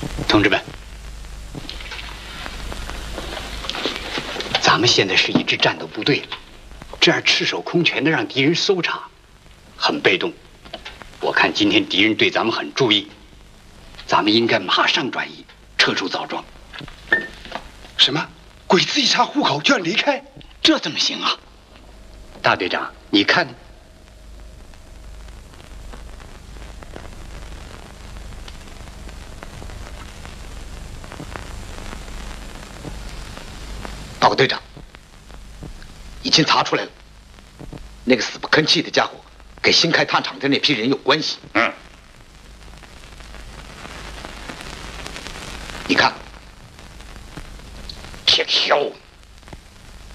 同志们，咱们现在是一支战斗部队，这样赤手空拳的让敌人搜查，很被动。我看今天敌人对咱们很注意，咱们应该马上转移，撤出枣庄。 什么？鬼子一查户口就要离开？ 这怎么行啊？大队长，你看。 报告队长，已经查出来了，那个死不吭气的家伙跟新开炭厂的那批人有关系。你看，铁锹。